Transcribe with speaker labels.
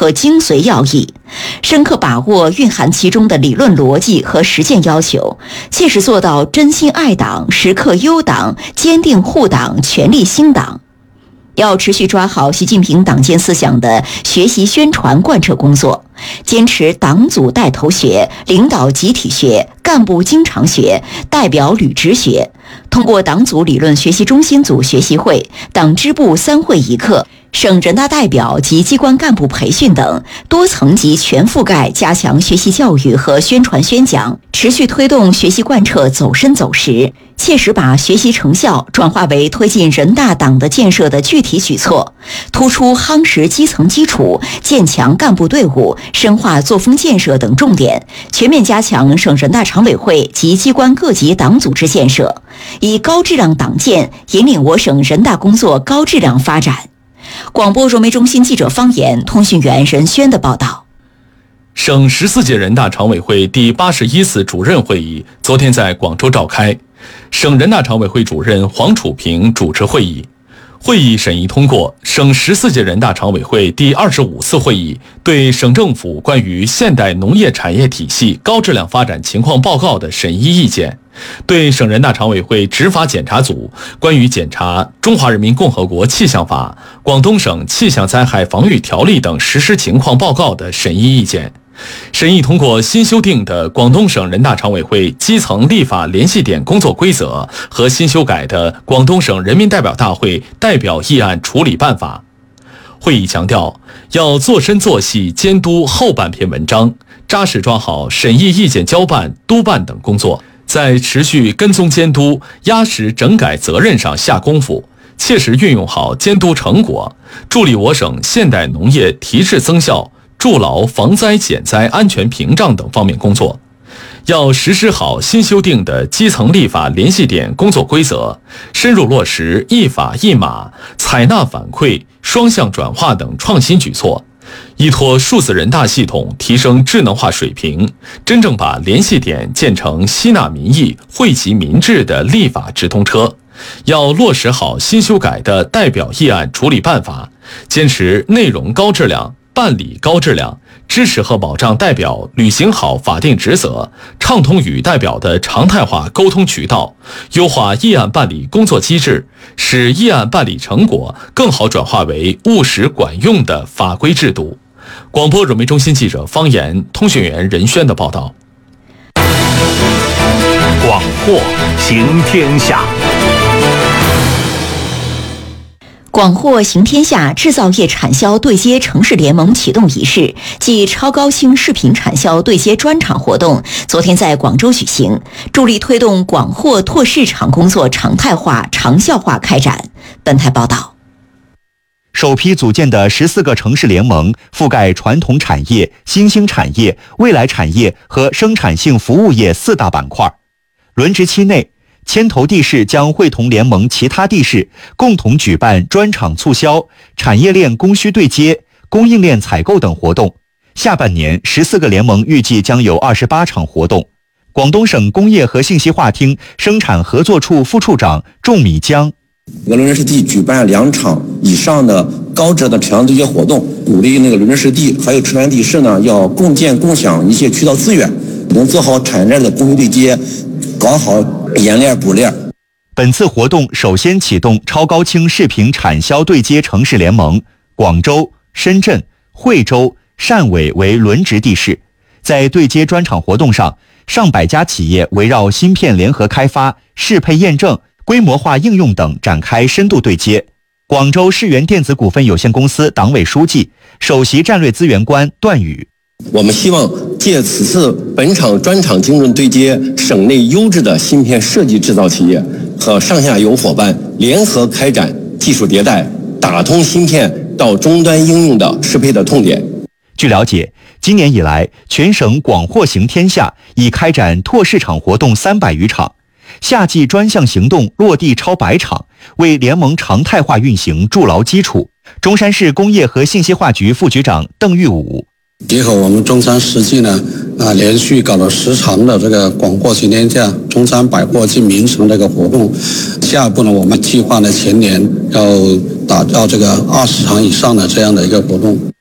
Speaker 1: 和精髓要义，深刻把握蕴含其中的理论逻辑和实践要求，切实做到真心爱党、时刻优党、坚定护党、全力兴党。要持续抓好习近平党建思想的学习宣传贯彻工作，坚持党组带头学、领导集体学、干部经常学、代表履职学，通过党组理论学习中心组学习会、党支部3会1课、省人大代表及机关干部培训等多层级全覆盖加强学习教育和宣传宣讲，持续推动学习贯彻走深走实，切实把学习成效转化为推进人大党的建设的具体举措，突出夯实基层基础、建强干部队伍、深化作风建设等重点，全面加强省人大常委会及机关各级党组织建设，以高质量党建引领我省人大工作高质量发展。广播融媒中心记者方言、通讯员任轩的报道。
Speaker 2: 省14届人大常委会第81次主任会议昨天在广州召开，省人大常委会主任黄楚平主持会议。会议审议通过省14届人大常委会第25次会议对省政府关于现代农业产业体系高质量发展情况报告的审议意见，对省人大常委会执法检查组关于检查《中华人民共和国气象法》、广东省气象灾害防御条例等实施情况报告的审议意见，审议通过新修订的广东省人大常委会基层立法联系点工作规则和新修改的广东省人民代表大会代表议案处理办法。会议强调，要做深做细监督后半篇文章，扎实抓好审议意见交办、督办等工作，在持续跟踪监督、压实整改责任上下功夫，切实运用好监督成果，助力我省现代农业提质增效，筑牢防灾减灾安全屏障等方面工作。要实施好新修订的基层立法联系点工作规则，深入落实一法一码、采纳反馈、双向转化等创新举措，依托数字人大系统提升智能化水平，真正把联系点建成吸纳民意、惠及民智的立法直通车。要落实好新修改的代表议案处理办法，坚持内容高质量、办理高质量，支持和保障代表履行好法定职责，畅通与代表的常态化沟通渠道，优化议案办理工作机制，使议案办理成果更好转化为务实管用的法规制度。广播融媒中心记者方言、通讯员任轩的报道。
Speaker 3: 广获行天下。
Speaker 1: 广获行天下制造业产销对接城市联盟启动仪式暨超高清视频产销对接专场活动昨天在广州举行，助力推动广获拓市场工作常态化、长效化开展。本台报道。
Speaker 4: 首批组建的14个城市联盟覆盖传统产业、新兴产业、未来产业和生产性服务业4大板块。轮值期内，牵头地市将会同联盟其他地市共同举办专场促销、产业链供需对接、供应链采购等活动。下半年14个联盟预计将有28场活动。广东省工业和信息化厅生产合作处副处长仲米江，
Speaker 5: 轮值地举办2场以上的高质量的产销对接活动，鼓励轮值地还有成员地市呢，要共建共享一些渠道资源，能做好产业链的供需对接，搞好沿链补链。
Speaker 4: 本次活动首先启动超高清视频产销对接城市联盟，广州、深圳、惠州、汕尾为轮值地市。在对接专场活动上，上百家企业围绕芯片联合开发、适配验证、规模化应用等展开深度对接。广州世源电子股份有限公司党委书记、首席战略资源官段宇，
Speaker 5: 我们希望借此次本场专场精准对接省内优质的芯片设计制造企业和上下游伙伴联合开展技术迭代，打通芯片到终端应用的适配的痛点。
Speaker 4: 据了解，今年以来，全省广获行天下已开展拓市场活动300余场，夏季专项行动落地超100场，为联盟常态化运行筑牢基础。中山市工业和信息化局副局长邓玉武，
Speaker 6: 结合我们中山实际呢，连续搞了10场的这个广获行天下中山百货进名城这个活动，下一步呢，我们计划呢前年要打造这个20场以上的这样的一个活动。